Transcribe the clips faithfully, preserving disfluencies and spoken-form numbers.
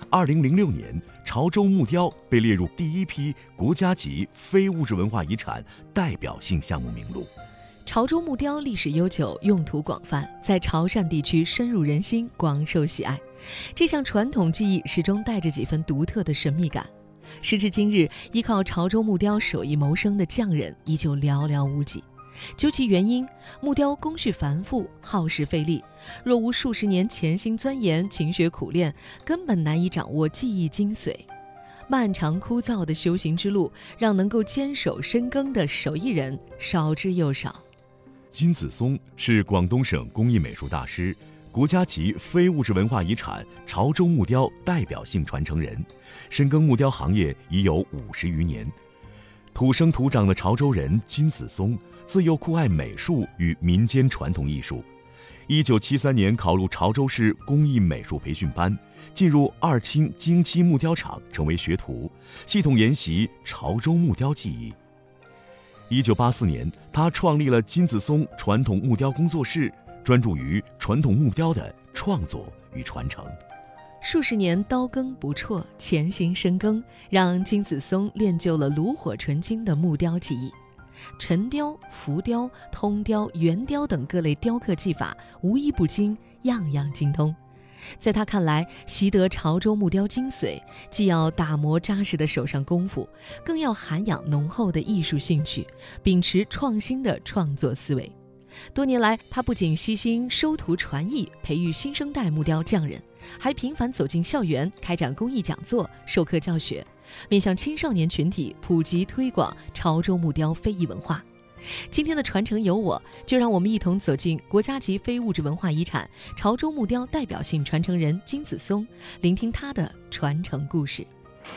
二零零六年，潮州木雕被列入第一批国家级非物质文化遗产代表性项目名录。 潮州木雕历史悠久，用途广泛，在潮汕地区深入人心，广受喜爱。这项传统技艺始终带着几分独特的神秘感。时至今日，依靠潮州木雕手艺谋生的匠人依旧寥寥无几。究其原因，木雕工序繁复，耗时费力，若无数十年潜心钻研、勤学苦练，根本难以掌握技艺精髓。漫长枯燥的修行之路，让能够坚守深耕的手艺人少之又少。 金子松是广东省工艺美术大师，国家级非物质文化遗产潮州木雕代表性传承人，深耕木雕行业已有五十余年。土生土长的潮州人金子松，自幼酷爱美术与民间传统艺术。一九七三年考入潮州市工艺美术培训班，进入二清金漆木雕厂成为学徒，系统研习潮州木雕技艺。一九八四年，他创立了金子松传统木雕工作室，专注于传统木雕的创作与传承。 数十年刀耕不辍，潜心深耕，让金子松练就了炉火纯青的木雕技艺。沉雕、浮雕、通雕、圆雕等各类雕刻技法无一不精，样样精通。在他看来，习得潮州木雕精髓，既要打磨扎实的手上功夫，更要涵养浓厚的艺术兴趣，秉持创新的创作思维。多年来，他不仅悉心收徒传艺，培育新生代木雕匠人，还频繁走进校园，开展公益讲座、授课教学，面向青少年群体普及推广潮州木雕非遗文化。今天的传承有我，就让我们一同走进国家级非物质文化遗产潮州木雕代表性传承人金子松，聆听他的传承故事。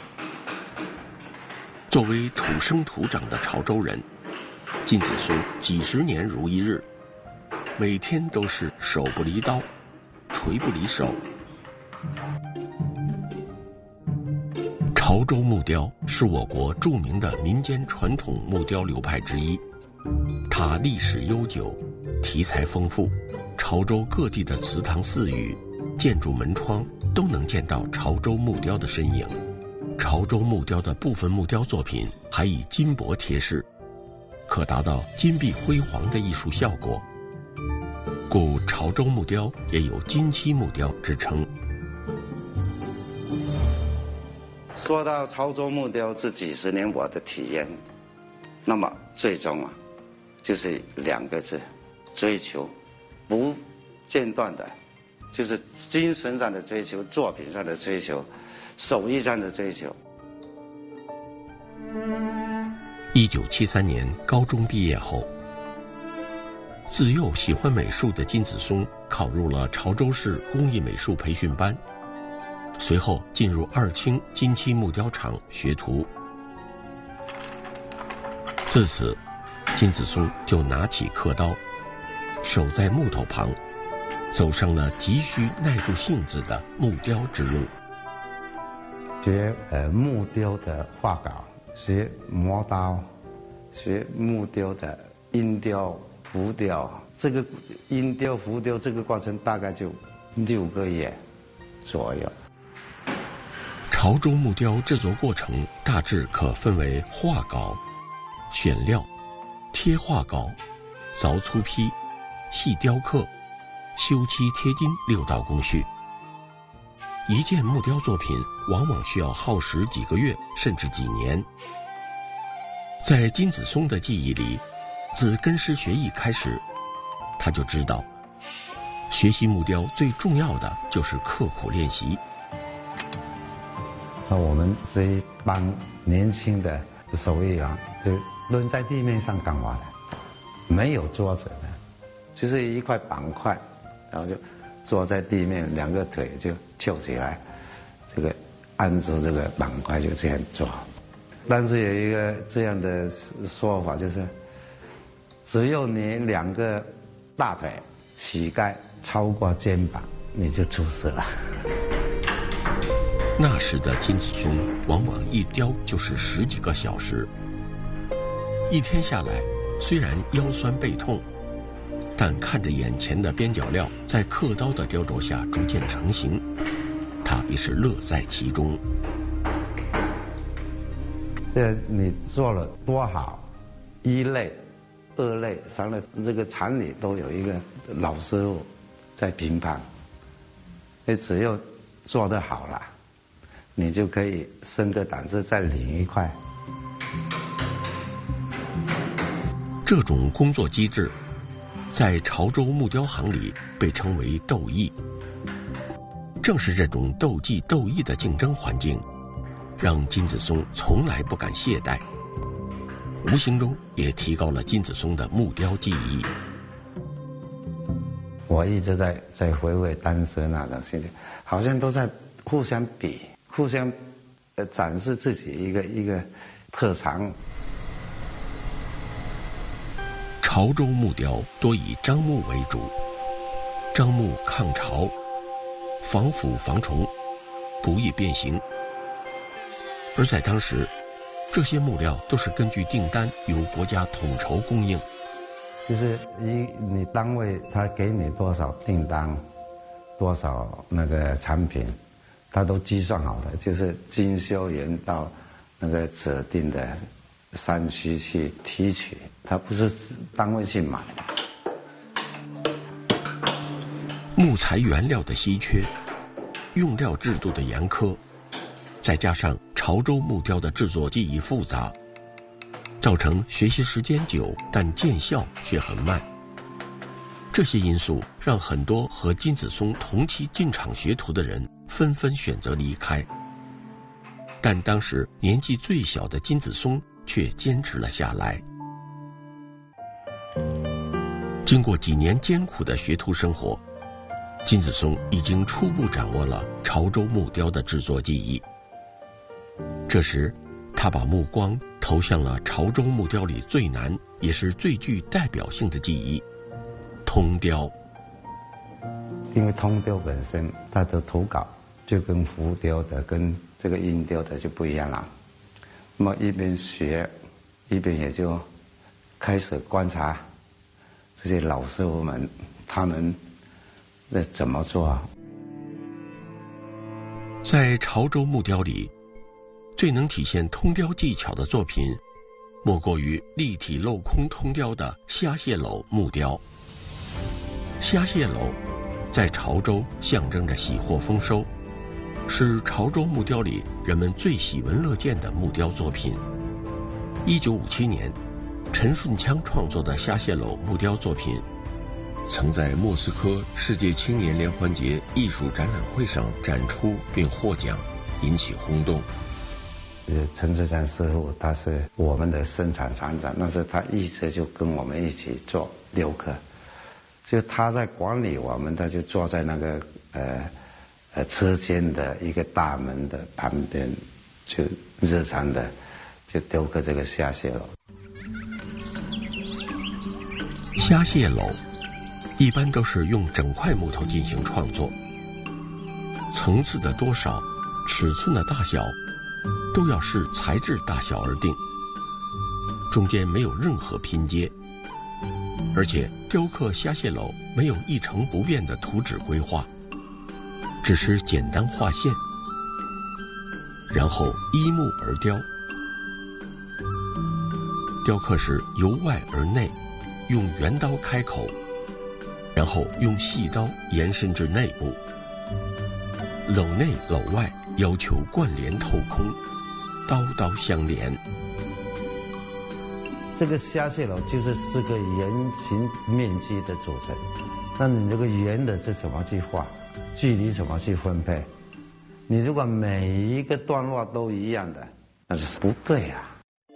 作为土生土长的潮州人，金子松几十年如一日，每天都是手不离刀，锤不离手。潮州木雕是我国著名的民间传统木雕流派之一，它历史悠久，题材丰富，潮州各地的祠堂寺宇、建筑门窗都能见到潮州木雕的身影。潮州木雕的部分木雕作品还以金箔贴饰，可达到金碧辉煌的艺术效果，故潮州木雕也有金漆木雕之称。 说到潮州木雕这几十年我的体验，那么最终啊，就是两个字：追求，不间断的，就是精神上的追求，作品上的追求，手艺上的追求。 一九七三年高中毕业后，自幼喜欢美术的金子松考入了潮州市工艺美术培训班，随后进入二清金漆木雕厂学徒。自此，金子松就拿起刻刀，守在木头旁，走上了急需耐住性子的木雕之路。 学呃木雕的画稿，学磨刀，学木雕的阴雕、浮雕。这个阴雕、浮雕这个过程大概就六个月左右。 潮州木雕制作过程大致可分为画稿、选料、贴画稿、凿粗坯、细雕刻、修漆贴金六道工序。一件木雕作品往往需要耗时几个月甚至几年。在金子松的记忆里，自根师学艺开始，他就知道学习木雕最重要的就是刻苦练习。 那我们这一帮年轻的手艺人就蹲在地面上干嘛的？没有桌子的，就是一块板块，然后就坐在地面，两个腿就翘起来，这个按住这个板块就这样做。但是有一个这样的说法，就是只有你两个大腿膝盖超过肩膀，你就出事了。 那时的金子松往往一雕就是十几个小时，一天下来，虽然腰酸背痛，但看着眼前的边角料在刻刀的雕琢下逐渐成型，他也是乐在其中。 这你做了多好，一类、二类、三类，这个厂里都有一个老师傅在评判。你只有做得好了，你就可以升个档次，再领一块。 这种工作机制，在潮州木雕行里被称为斗艺。正是这种斗技斗艺的竞争环境，让金子松从来不敢懈怠，无形中也提高了金子松的木雕技艺。 我一直在在回味当时那种心情，好像都在互相比，互相呃展示自己一个一个特长。 潮州木雕多以樟木为主，樟木抗潮，防腐防虫，不易变形。而在当时，这些木料都是根据订单由国家统筹供应。 就是一你单位他给你多少订单，多少那个产品，他都计算好的，就是经销员到那个指定的山区去提取，他不是单位去买的。 木材原料的稀缺，用料制度的严苛，再加上潮州木雕的制作技艺复杂，造成学习时间久，但见效却很慢。这些因素让很多和金子松同期进厂学徒的人纷纷选择离开。但当时年纪最小的金子松却坚持了下来。经过几年艰苦的学徒生活，金子松已经初步掌握了潮州木雕的制作技艺。这时，他把目光投向了潮州木雕里最难也是最具代表性的技艺——通雕。 因为通雕本身它的图稿就跟浮雕的、跟这个硬雕的就不一样了。那么一边学，一边也就开始观察这些老师傅们，他们在怎么做啊？ 在潮州木雕里，最能体现通雕技巧的作品，莫过于立体镂空通雕的虾蟹篓木雕。虾蟹篓在潮州象征着喜获丰收，是潮州木雕里人们最喜闻乐见的木雕作品。一九五七年，陈顺枪创作的虾蟹篓木雕作品，曾在莫斯科世界青年联欢节艺术展览会上展出并获奖，引起轰动。 呃，陈志山师傅他是我们的生产厂长，但是他一直就跟我们一起做雕刻，就他在管理我们，他就坐在那个呃呃车间的一个大门的旁边，就日常的就雕刻这个虾蟹篓。 虾蟹篓一般都是用整块木头进行创作，层次的多少、尺寸的大小都要视材质大小而定，中间没有任何拼接，而且雕刻虾蟹篓没有一成不变的图纸规划，只是简单画线，然后依木而雕。雕刻时由外而内，用圆刀开口，然后用细刀延伸至内部，篓内篓外要求贯连透空，刀刀相连。 这个虾蟹篓就是四个圆形面积的组成，那你这个圆的是怎么去画，距离怎么去分配？你如果每一个段落都一样的，那是不对啊。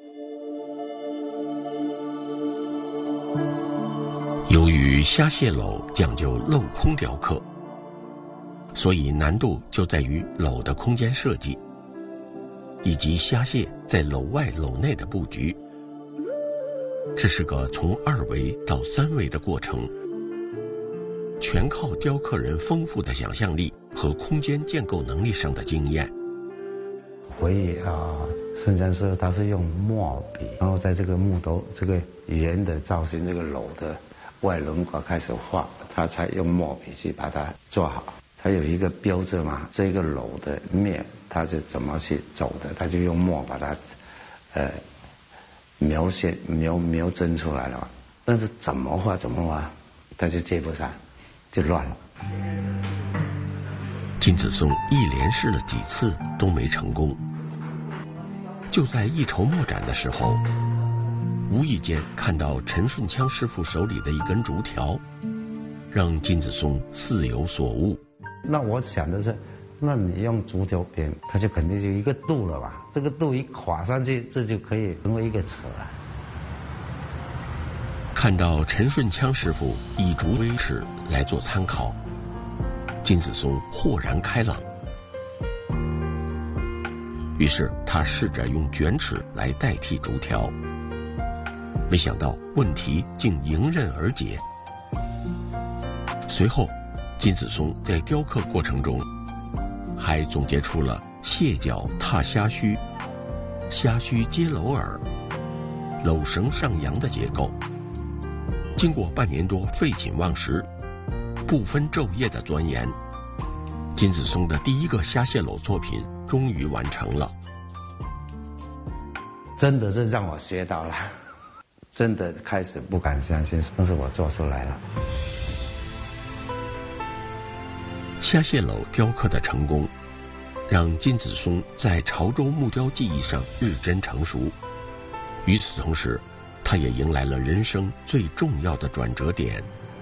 由于虾蟹篓讲究镂空雕刻，所以难度就在于篓的空间设计，以及虾蟹在篓外篓内的布局。这是个从二维到三维的过程，全靠雕刻人丰富的想象力和空间建构能力上的经验。 回忆啊，孙江师他是用墨笔，然后在这个木头这个圆的造型，这个篓的外轮廓开始画，他才用墨笔去把它做好。 它有一个标志嘛，这个楼的面它是怎么去走的，他就用墨把它呃描写描描真出来了嘛。但是怎么画怎么画，他就接不上，就乱了。 金子松一连试了几次都没成功，就在一筹莫展的时候，无意间看到陈顺枪师傅手里的一根竹条，让金子松似有所悟。 那我想的是，那你用竹条编，它就肯定就一个度了吧？这个度一垮上去，这就可以成为一个尺了。 看到陈顺枪师傅以竹为尺来做参考，金子松豁然开朗。于是他试着用卷尺来代替竹条，没想到问题竟迎刃而解。随后，金子松在雕刻过程中还总结出了蟹脚踏虾须、虾须接篓耳、篓绳上扬的结构。经过半年多废寝忘食、不分昼夜的钻研，金子松的第一个虾蟹篓作品终于完成了。 真的是让我学到了，真的开始不敢相信，但是我做出来了。 虾蟹篓雕刻的成功，让金子松在潮州木雕技艺上日臻成熟。与此同时，他也迎来了人生最重要的转折点。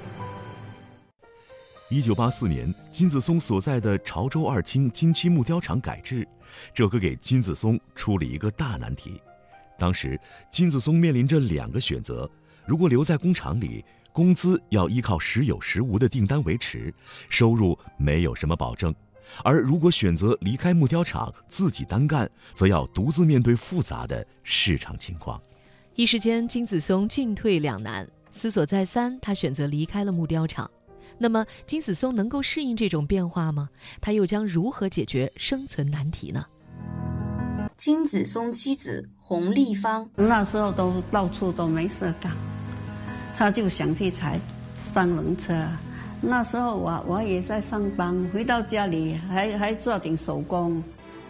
一九八四年，金子松所在的潮州二清金漆木雕厂改制，这可给金子松出了一个大难题。当时，金子松面临着两个选择：如果留在工厂里，工资要依靠时有时无的订单维持，收入没有什么保证；而如果选择离开木雕厂自己单干，则要独自面对复杂的市场情况。 一时间，金子松进退两难，思索再三，他选择离开了木雕厂。那么，金子松能够适应这种变化吗？他又将如何解决生存难题呢？ 金子松妻子洪丽芳那时候都到处都没事干，他就想去踩三轮车。那时候我我也在上班，回到家里还还做点手工。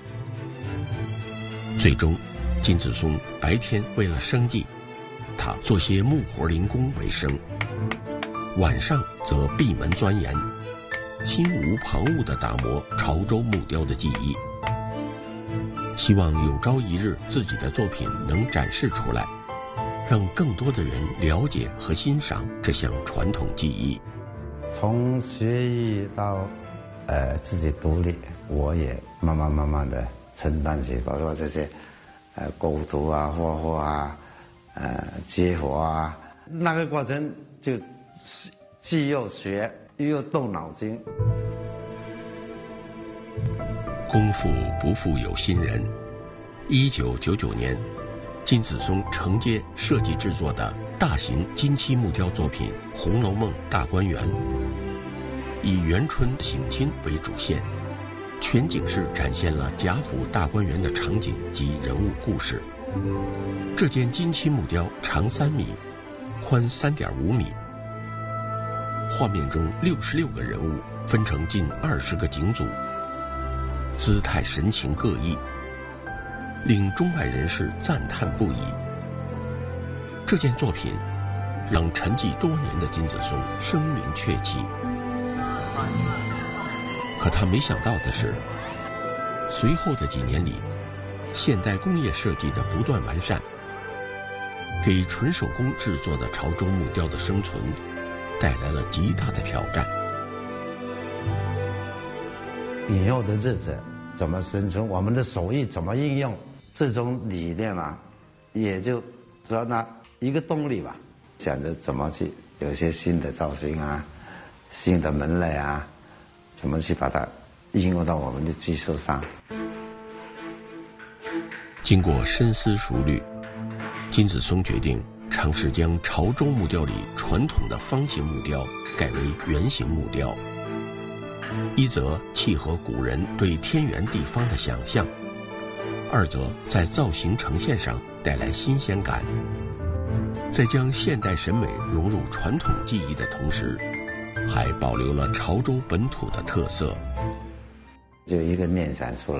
最终，金子松白天为了生计，他做些木活零工为生，晚上则闭门钻研，心无旁骛地打磨潮州木雕的技艺，希望有朝一日自己的作品能展示出来，让更多的人了解和欣赏这项传统技艺。 从学艺到呃自己独立，我也慢慢慢慢的承担起，包括这些呃构图啊、画画啊、呃接活啊，那个过程就既又学又动脑筋。 功夫不负有心人，一九九九年，金子松承接设计制作的大型金漆木雕作品《红楼梦大观园》，以元春省亲为主线，全景式展现了贾府大观园的场景及人物故事。这件金漆木雕长三米，宽三点五米，画面中六十六个人物分成近二十个景组，姿态神情各异，令中外人士赞叹不已。这件作品让沉寂多年的金子松声名鹊起。可他没想到的是，随后的几年里，现代工业设计的不断完善，给纯手工制作的潮州木雕的生存带来了极大的挑战。 以后的日子怎么生存，我们的手艺怎么应用，这种理念啊，也就说那一个动力吧，想着怎么去有些新的造型啊，新的门类啊，怎么去把它应用到我们的技术上。 经过深思熟虑，金子松决定尝试将潮州木雕里传统的方形木雕改为圆形木雕，一则契合古人对天圆地方的想象，二则在造型呈现上带来新鲜感。在将现代审美融入传统技艺的同时， 还保留了潮州本土的特色。 就一个念想出来。